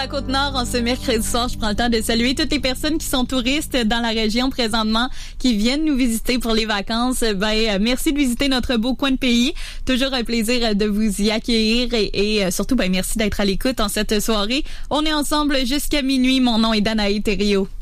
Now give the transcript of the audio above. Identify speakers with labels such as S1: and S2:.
S1: la Côte-Nord, en ce mercredi soir, je prends le temps de saluer toutes les personnes qui sont touristes dans la région présentement, qui viennent nous visiter pour les vacances. Merci de visiter notre beau coin de pays. Toujours un plaisir de vous y accueillir et surtout, merci d'être à l'écoute en cette soirée. On est ensemble jusqu'à minuit. Mon nom est Danaï Thériault.